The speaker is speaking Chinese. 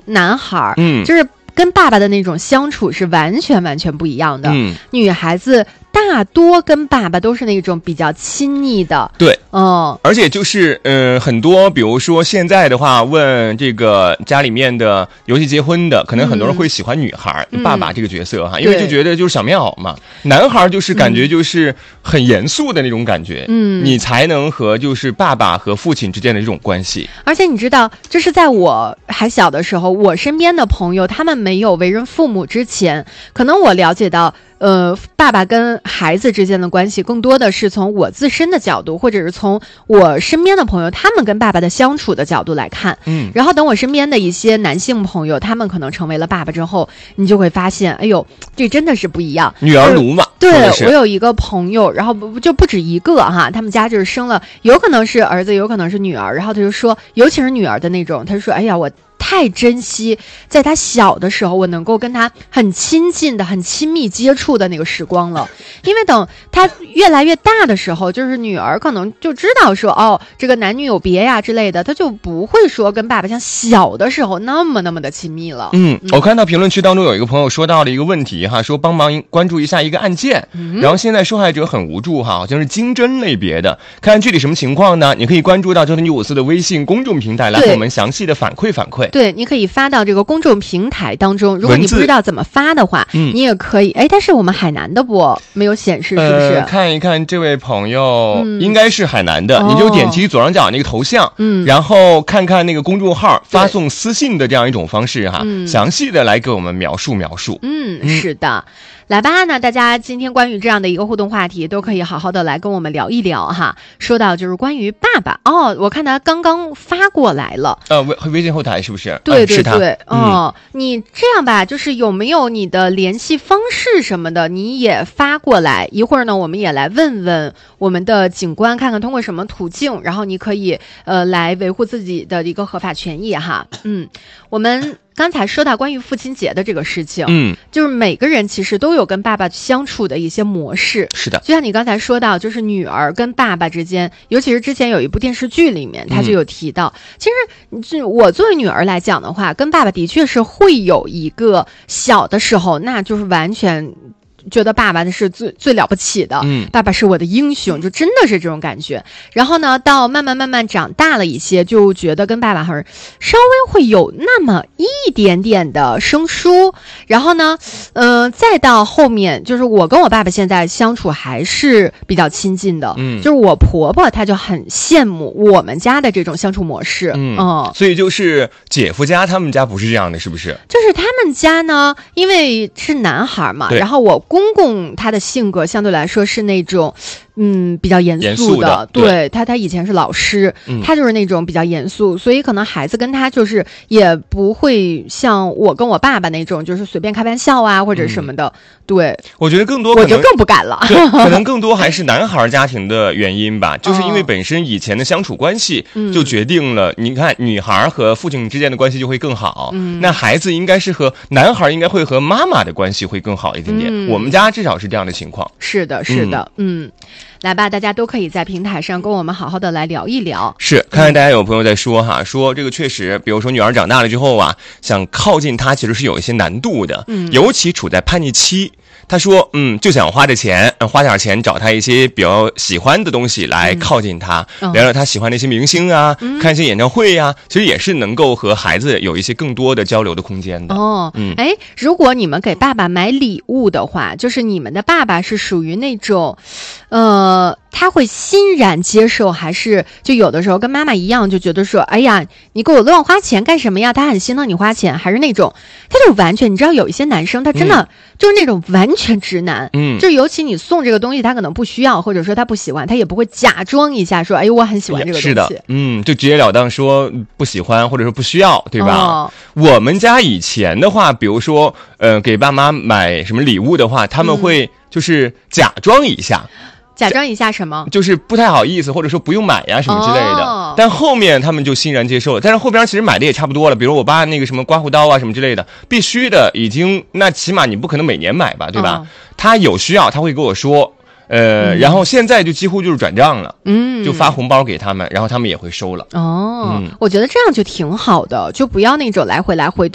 男孩，就是跟爸爸的那种相处是完全不一样的。女孩子大多跟爸爸都是那种比较亲昵的。 对，而且就是很多，比如说现在的话，问这个家里面的，尤其结婚的，可能很多人会喜欢女孩、爸爸这个角色哈，因为就觉得就是小棉袄嘛。男孩就是感觉就是很严肃的那种感觉，你才能和就是爸爸和父亲之间的这种关系。 而且你知道，就是在我还小的时候，我身边的朋友他们没有为人父母之前，可能我了解到爸爸跟孩子之间的关系更多的是从我自身的角度，或者是从我身边的朋友他们跟爸爸的相处的角度来看。然后等我身边的一些男性朋友他们可能成为了爸爸之后，你就会发现，哎呦，这真的是不一样， 女儿奴嘛。 对，我有一个朋友，然后就不止一个哈，他们家就是生了，有可能是儿子，有可能是女儿，然后他就说，尤其是女儿的那种，他说，哎呀，我太珍惜在他小的时候我能够跟他很亲近的很亲密接触的那个时光了，因为等他越来越大的时候，就是女儿可能就知道说，哦，这个男女有别呀之类的，他就不会说跟爸爸像小的时候那么的亲密了。 我看到评论区当中有一个朋友说到了一个问题哈，说帮忙关注一下一个案件，然后现在受害者很无助哈，好像是经侦类别的，看具体什么情况呢？你可以关注到9点954的微信公众平台来和我们详细的反馈。 对，你可以发到这个公众平台当中，如果你不知道怎么发的话，你也可以。但是我们海南的没有显示，是不是？ 看一看这位朋友，应该是海南的，你就点击左上角那个头像，然后看看那个公众号，发送私信的这样一种方式哈，详细的来给我们描述。 是的。来吧，那大家今天关于这样的一个互动话题都可以好好的来跟我们聊一聊哈。说到就是关于爸爸我看他刚刚发过来了， 微信后台是不是？ 对，你这样吧，就是有没有你的联系方式什么的，你也发过来，一会儿呢我们也来问问我们的警官，看看通过什么途径，然后你可以来维护自己的一个合法权益哈。我们刚才说到关于父亲节的这个事情，就是每个人其实都有跟爸爸相处的一些模式。 是的， 就像你刚才说到，就是女儿跟爸爸之间，尤其是之前有一部电视剧里面，他就有提到，其实我作为女儿来讲的话，跟爸爸的确是会有一个小的时候，那就是完全觉得爸爸是最了不起的，爸爸是我的英雄，就真的是这种感觉。然后呢，到慢慢长大了一些，就觉得跟爸爸稍微会有那么一点点的生疏。然后呢，再到后面，就是我跟我爸爸现在相处还是比较亲近的，就是我婆婆她就很羡慕我们家的这种相处模式， 所以就是姐夫家他们家不是这样的，是不是？ 就是他们家呢，因为是男孩嘛，然后我公公他的性格相对来说是那种比较严肃的，对，他以前是老师，他就是那种比较严肃，所以可能孩子跟他就是也不会像我跟我爸爸那种就是随便开玩笑啊或者什么的。对， 我觉得更多我就更不敢了， 可能更多还是男孩家庭的原因吧，就是因为本身以前的相处关系就决定了，你看女孩和父亲之间的关系就会更好，那孩子应该是男孩应该会和妈妈的关系会更好一点点，我们家至少是这样的情况。 是的，来吧，大家都可以在平台上跟我们好好的来聊一聊。 是，看看大家有朋友在说哈，说这个确实，比如说女儿长大了之后啊，想靠近她其实是有一些难度的，尤其处在叛逆期。他说就想花点钱找他一些比较喜欢的东西来靠近他，聊聊他喜欢的一些明星啊，看一些演唱会啊，其实也是能够和孩子有一些更多的交流的空间的。 如果你们给爸爸买礼物的话，就是你们的爸爸是属于那种他会欣然接受，还是就有的时候跟妈妈一样就觉得说，哎呀你给我乱花钱干什么呀，他很心疼你花钱，还是那种他就完全，你知道有一些男生他真的就是那种完全直男，就尤其你送这个东西他可能不需要，或者说他不喜欢，他也不会假装一下说哎我很喜欢这个东西， 是的，就直截了当说不喜欢或者说不需要，对吧？我们家以前的话，比如说给爸妈买什么礼物的话，他们会就是假装一下什么，就是不太好意思，或者说不用买呀什么之类的，但后面他们就欣然接受了。但是后边其实买的也差不多了，比如我爸那个什么刮胡刀啊什么之类的，必须的，已经那起码你不可能每年买吧，对吧？他有需要他会跟我说，然后现在就几乎就是转账了，就发红包给他们，然后他们也会收了。 我觉得这样就挺好的，就不要那种来回